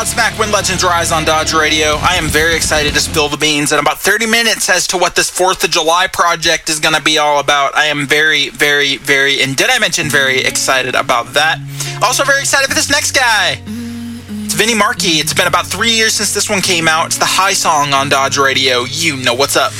Godsmack When Legends Rise on Dodge Radio. I am very excited to spill the beans in about 30 minutes as to what this 4th of July project is going to be all about. I am very, very, and did I mention very excited about that? Also very excited for this next guy. It's Vinnie Markey. It's been about 3 years since this one came out. It's the High Song on Dodge Radio. You know what's up.